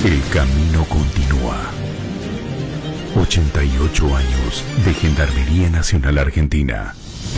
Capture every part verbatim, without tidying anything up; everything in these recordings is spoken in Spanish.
El camino continúa. ochenta y ocho años de Gendarmería Nacional Argentina.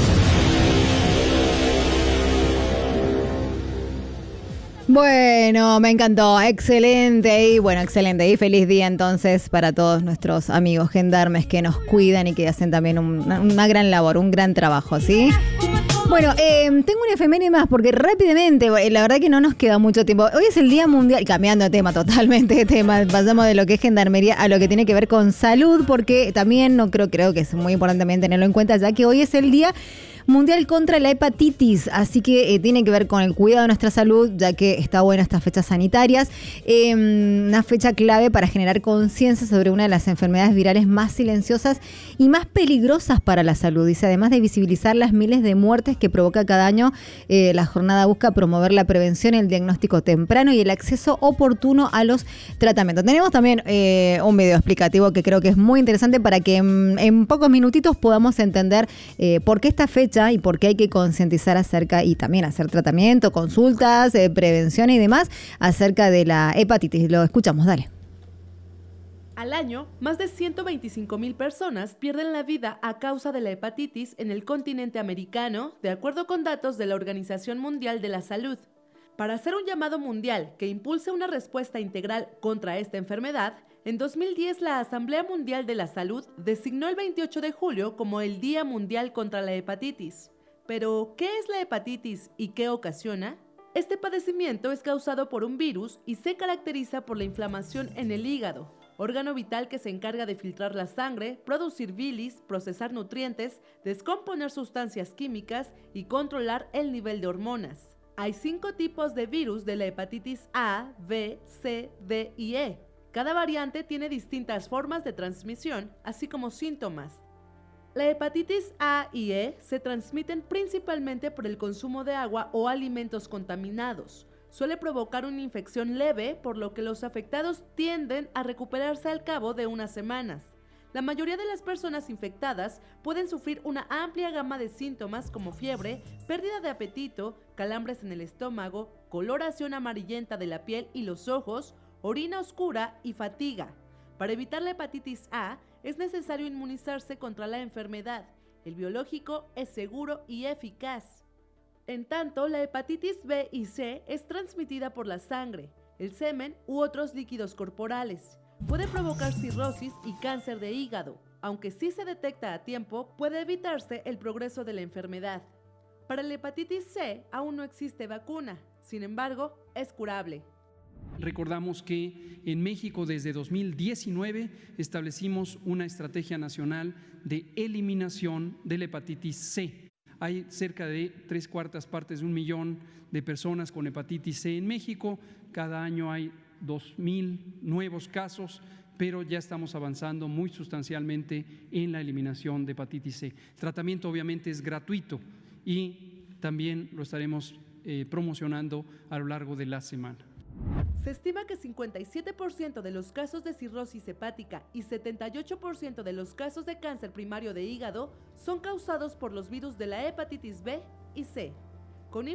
Bueno, me encantó, excelente y bueno, excelente y feliz día entonces para todos nuestros amigos gendarmes que nos cuidan y que hacen también un, una, una gran labor, un gran trabajo, ¿sí? Bueno, eh, tengo una efeméride más porque rápidamente, la verdad que no nos queda mucho tiempo. Hoy es el Día Mundial, cambiando de tema totalmente de tema, pasamos de lo que es gendarmería a lo que tiene que ver con salud, porque también no creo, creo que es muy importante también tenerlo en cuenta, ya que hoy es el Día Mundial contra la hepatitis, así que eh, tiene que ver con el cuidado de nuestra salud, ya que está buena estas fechas sanitarias. Eh, una fecha clave para generar conciencia sobre una de las enfermedades virales más silenciosas y más peligrosas para la salud. Dice, además de visibilizar las miles de muertes que provoca cada año, eh, la jornada busca promover la prevención, el diagnóstico temprano y el acceso oportuno a los tratamientos. Tenemos también eh, un video explicativo que creo que es muy interesante para que en, en pocos minutitos podamos entender eh, por qué esta fecha y por qué hay que concientizar acerca y también hacer tratamiento, consultas, eh, prevención y demás acerca de la hepatitis. Lo escuchamos, dale. Al año, más de ciento veinticinco mil personas pierden la vida a causa de la hepatitis en el continente americano, de acuerdo con datos de la Organización Mundial de la Salud. Para hacer un llamado mundial que impulse una respuesta integral contra esta enfermedad, en dos mil diez la Asamblea Mundial de la Salud designó el veintiocho de julio como el Día Mundial contra la Hepatitis. Pero, ¿qué es la hepatitis y qué ocasiona? Este padecimiento es causado por un virus y se caracteriza por la inflamación en el hígado, órgano vital que se encarga de filtrar la sangre, producir bilis, procesar nutrientes, descomponer sustancias químicas y controlar el nivel de hormonas. Hay cinco tipos de virus de la hepatitis A, B, C, D y E. Cada variante tiene distintas formas de transmisión, así como síntomas. La hepatitis A y E se transmiten principalmente por el consumo de agua o alimentos contaminados. Suele provocar una infección leve, por lo que los afectados tienden a recuperarse al cabo de unas semanas. La mayoría de las personas infectadas pueden sufrir una amplia gama de síntomas como fiebre, pérdida de apetito, calambres en el estómago, coloración amarillenta de la piel y los ojos, orina oscura y fatiga. Para evitar la hepatitis A, es necesario inmunizarse contra la enfermedad. El biológico es seguro y eficaz. En tanto, la hepatitis B y C es transmitida por la sangre, el semen u otros líquidos corporales. Puede provocar cirrosis y cáncer de hígado. Aunque sí se detecta a tiempo, puede evitarse el progreso de la enfermedad. Para la hepatitis C aún no existe vacuna, sin embargo, es curable. Recordamos que en México desde dos mil diecinueve establecimos una estrategia nacional de eliminación de la hepatitis C. Hay cerca de tres cuartas partes de un millón de personas con hepatitis C en México. Cada año hay dos mil nuevos casos, pero ya estamos avanzando muy sustancialmente en la eliminación de hepatitis C. El tratamiento obviamente es gratuito y también lo estaremos eh, promocionando a lo largo de la semana. Se estima que cincuenta y siete por ciento de los casos de cirrosis hepática y setenta y ocho por ciento de los casos de cáncer primario de hígado son causados por los virus de la hepatitis B y C.